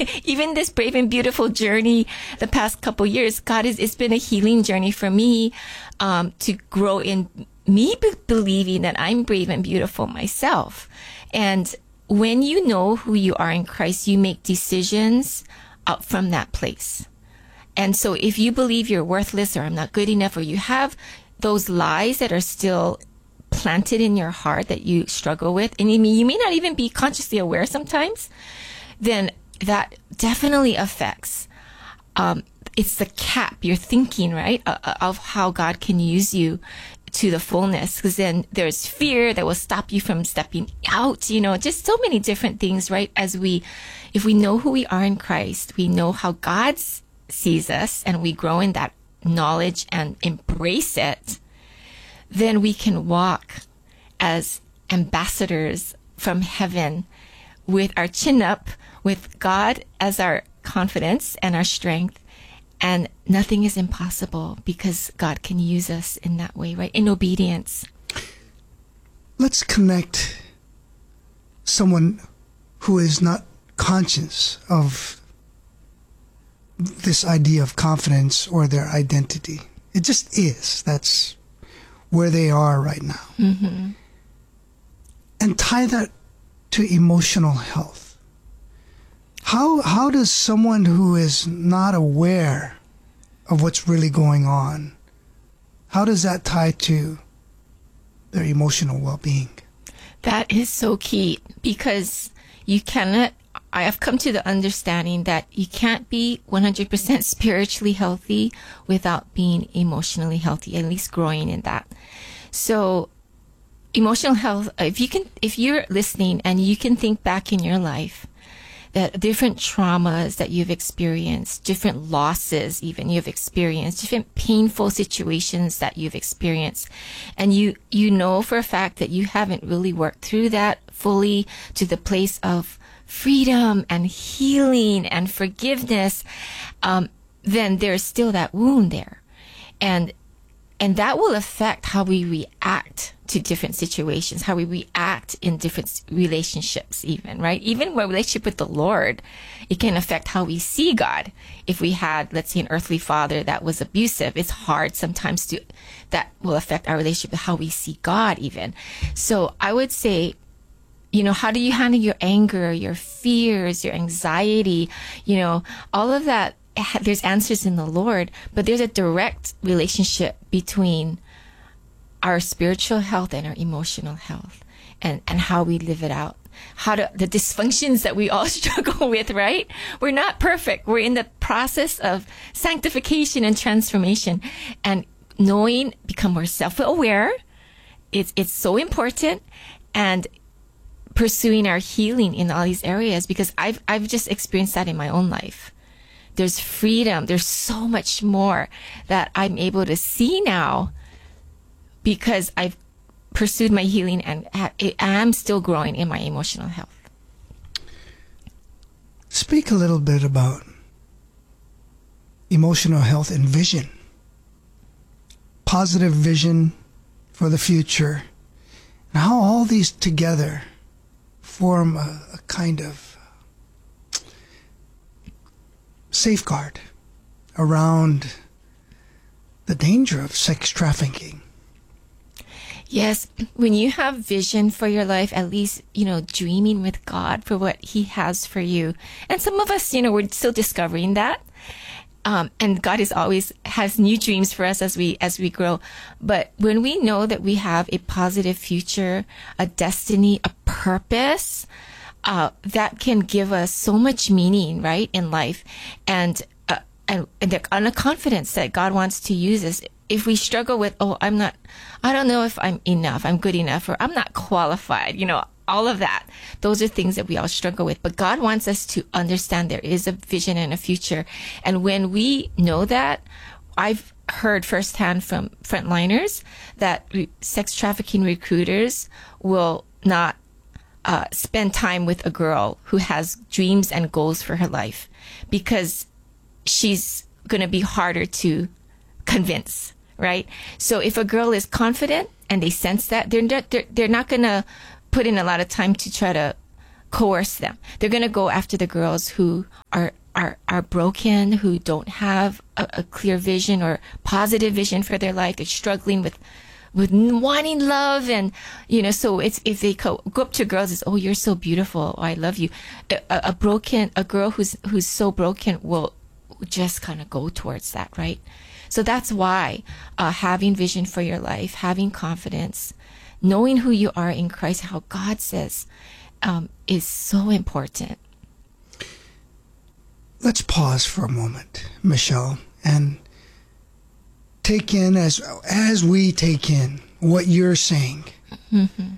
even this brave and beautiful journey the past couple years, it's been a healing journey for me, to grow in me believing that I'm brave and beautiful myself. And when you know who you are in Christ, you make decisions out from that place. And so if you believe you're worthless or I'm not good enough, or you have those lies that are still planted in your heart that you struggle with, and you may not even be consciously aware sometimes, then that definitely affects, it's the cap, your thinking, right, of how God can use you to the fullness. Because then there's fear that will stop you from stepping out, just so many different things, right? If we know who we are in Christ, we know how God sees us, and we grow in that knowledge and embrace it, then we can walk as ambassadors from heaven with our chin up, with God as our confidence and our strength. And nothing is impossible because God can use us in that way, right? In obedience. Let's connect someone who is not conscious of this idea of confidence or their identity. It just is. That's where they are right now. Mm-hmm. And tie that to emotional health. How does someone who is not aware of what's really going on, how does that tie to their emotional well-being? That is so key, because I have come to the understanding that you can't be 100% spiritually healthy without being emotionally healthy, at least growing in that. So emotional health, if you're listening and you can think back in your life, that different traumas that you've experienced, different losses even you've experienced, different painful situations that you've experienced, and you know for a fact that you haven't really worked through that fully to the place of freedom and healing and forgiveness, then there's still that wound there. And that will affect how we react to different situations, how we react in different relationships even, right? Even our relationship with the Lord, it can affect how we see God. If we had, let's say, an earthly father that was abusive, it's hard sometimes that will affect our relationship with how we see God even. So I would say, how do you handle your anger, your fears, your anxiety, all of that? There's answers in the Lord, but there's a direct relationship between our spiritual health and our emotional health, and how we live it out. The dysfunctions that we all struggle with, right? We're not perfect. We're in the process of sanctification and transformation, and become more self-aware. It's so important, and pursuing our healing in all these areas, because I've just experienced that in my own life. There's freedom. There's so much more that I'm able to see now because I've pursued my healing, and I'm still growing in my emotional health. Speak a little bit about emotional health and vision. Positive vision for the future, and how all these together form a kind of safeguard around the danger of sex trafficking. Yes, when you have vision for your life, at least, dreaming with God for what He has for you. And some of us, we're still discovering that. And God has new dreams for us as we grow. But when we know that we have a positive future, a destiny, a purpose, that can give us so much meaning, right, in life, and a confidence that God wants to use us. If we struggle with, I don't know if I'm enough, I'm good enough, or I'm not qualified, all of that. Those are things that we all struggle with. But God wants us to understand there is a vision and a future. And when we know that, I've heard firsthand from frontliners that sex trafficking recruiters will not spend time with a girl who has dreams and goals for her life, because she's going to be harder to convince, right? So if a girl is confident and they sense that, they're not going to put in a lot of time to try to coerce them. They're going to go after the girls who are broken, who don't have a clear vision or positive vision for their life. They're struggling with wanting love. And, so it's, if they go up to girls, it's, oh, you're so beautiful. Oh, I love you. A girl who's so broken will just kind of go towards that, right? So that's why, having vision for your life, having confidence, knowing who you are in Christ, how God says, is so important. Let's pause for a moment, Michelle, and take in, as we take in what you're saying. Mm-hmm.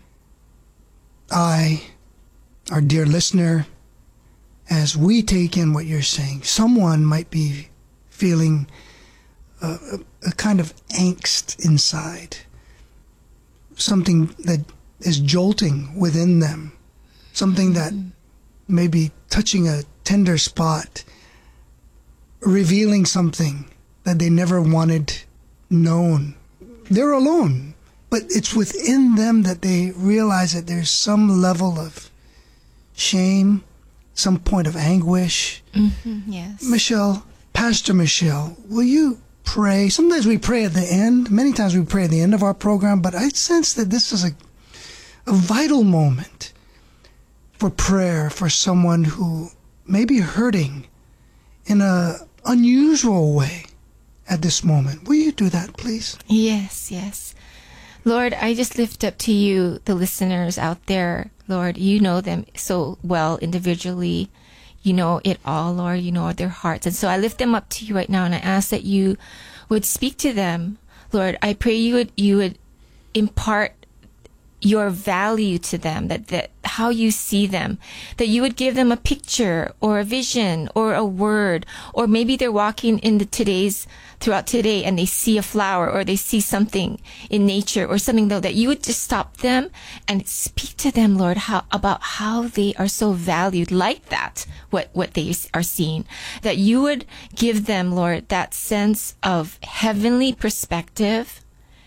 Our dear listener, as we take in what you're saying, someone might be feeling a kind of angst inside, something that is jolting within them, something that may be touching a tender spot, revealing something that they never wanted known. They're alone, but it's within them that they realize that there's some level of shame, some point of anguish. Mm-hmm, yes. Michelle, Pastor Michelle, will you pray? Sometimes we pray at the end. Many times we pray at the end of our program, but I sense that this is a vital moment for prayer for someone who may be hurting in an unusual way at this moment. Will you do that, please? Yes. Lord, I just lift up to you the listeners out there. Lord, you know them so well individually. You know it all, Lord. You know their hearts. And so I lift them up to you right now, and I ask that you would speak to them. Lord, I pray you would impart your value to them, that how you see them, that you would give them a picture or a vision or a word, or maybe they're walking in throughout today and they see a flower or they see something in nature or something, though, that you would just stop them and speak to them, Lord, about how they are so valued, like that, what they are seeing, that you would give them, Lord, that sense of heavenly perspective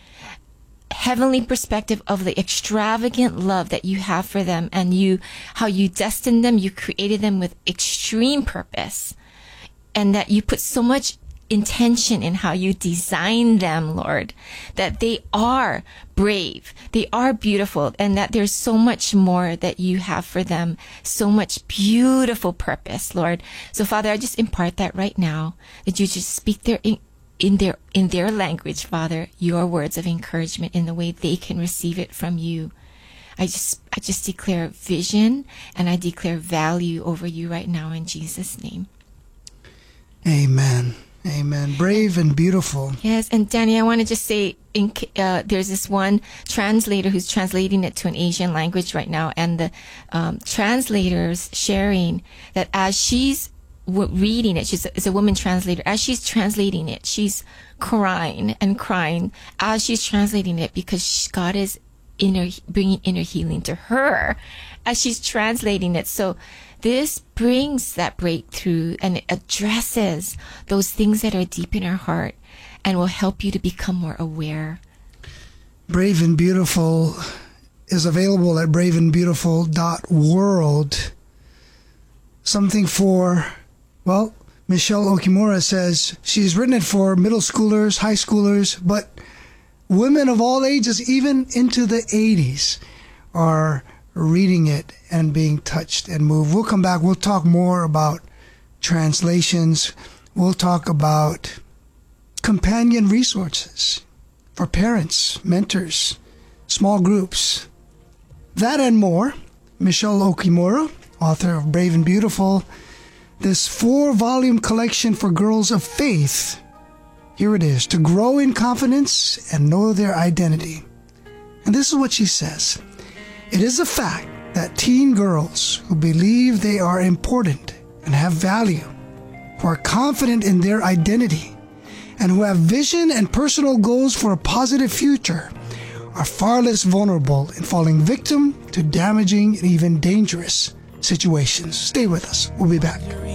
of the extravagant love that you have for them, and how you destined them, you created them with extreme purpose, and that you put so much intention in how you designed them, Lord, that they are brave, they are beautiful, and that there's so much more that you have for them, so much beautiful purpose, Lord. So Father, I just impart that right now, that you just speak in their language, Father, your words of encouragement in the way they can receive it from you. I just declare vision, and I declare value over you right now in Jesus' name. Amen. Brave and beautiful. Yes, and Danny, I want to just say, there's this one translator who's translating it to an Asian language right now, and the translator's sharing that as she's reading it, it's a woman translator. As she's translating it, she's crying as she's translating it, because God is bringing inner healing to her as she's translating it. So this brings that breakthrough, and it addresses those things that are deep in our heart and will help you to become more aware. Brave and Beautiful is available at braveandbeautiful.world. Something for, well, Michelle Okimura says she's written it for middle schoolers, high schoolers, but women of all ages, even into the 80s, are reading it and being touched and moved. We'll come back. We'll talk more about translations. We'll talk about companion resources for parents, mentors, small groups. That and more. Michelle Okimura, author of Brave and Beautiful, this 4-volume collection for girls of faith. Here it is, to grow in confidence and know their identity. And this is what she says. It is a fact that teen girls who believe they are important and have value, who are confident in their identity, and who have vision and personal goals for a positive future, are far less vulnerable in falling victim to damaging and even dangerous situations. Stay with us. We'll be back.